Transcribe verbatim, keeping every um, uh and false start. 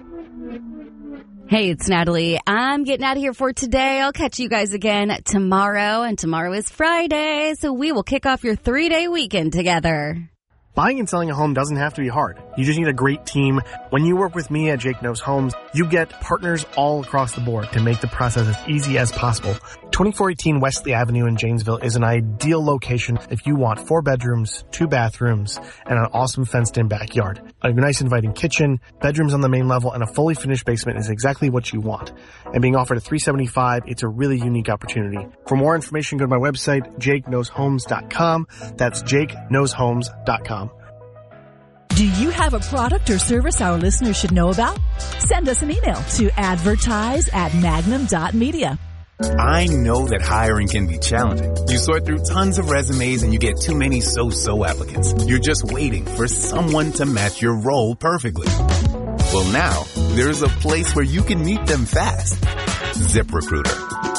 Hey, it's Natalie. I'm getting out of here for today. I'll catch you guys again tomorrow, and tomorrow is Friday, so we will kick off your three-day weekend together. Buying and selling a home doesn't have to be hard. You just need a great team. When you work with me at Jake Knows Homes, you get partners all across the board to make the process as easy as possible. twenty-four eighteen Wesley Avenue in Janesville is an ideal location if you want four bedrooms, two bathrooms, and an awesome fenced-in backyard. A nice inviting kitchen, bedrooms on the main level, and a fully finished basement is exactly what you want. And being offered at three seventy-five, it's a really unique opportunity. For more information, go to my website, jake knows homes dot com. That's jake knows homes dot com. Do you have a product or service our listeners should know about? Send us an email to advertise at magnum dot media. I know that hiring can be challenging. You sort through tons of resumes and you get too many so-so applicants. You're just waiting for someone to match your role perfectly. Well, now, there's a place where you can meet them fast. ZipRecruiter.